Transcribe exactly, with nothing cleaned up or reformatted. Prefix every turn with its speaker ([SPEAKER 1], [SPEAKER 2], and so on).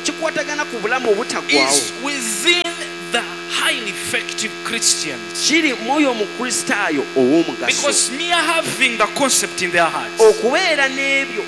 [SPEAKER 1] ekikwatagana ku bulamu obutaggwaawo
[SPEAKER 2] is within the highly effective Christians.
[SPEAKER 1] kiri mwoyo omukristaayo ow'omugaso
[SPEAKER 2] Because mere having the concept in their hearts
[SPEAKER 1] okubeera n'ebyo